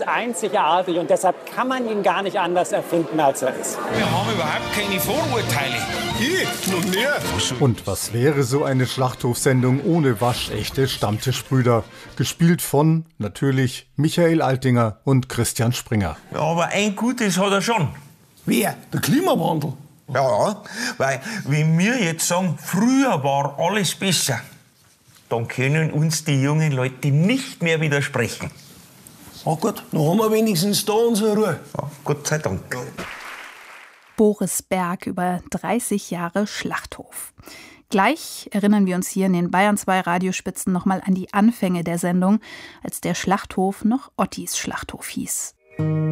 ist einzigartig und deshalb kann man ihn gar nicht anders erfinden, als er ist. Wir haben überhaupt keine Vorurteile. Ich? Noch nie. Und was wäre so eine Schlachthofsendung ohne waschechte Stammtischbrüder? Gespielt von, natürlich, Michael Altinger und Christian Springer. Ja, aber ein Gutes hat er schon. Wer? Der Klimawandel? Ja, weil, wie wir jetzt sagen, früher war alles besser, dann können uns die jungen Leute nicht mehr widersprechen. Ah gut, dann haben wir wenigstens da unsere Ruhe. Ja, Gott sei Dank. Boris Berg über 30 Jahre Schlachthof. Gleich erinnern wir uns hier in den Bayern 2 Radiospitzen nochmal an die Anfänge der Sendung, als der Schlachthof noch Ottis Schlachthof hieß.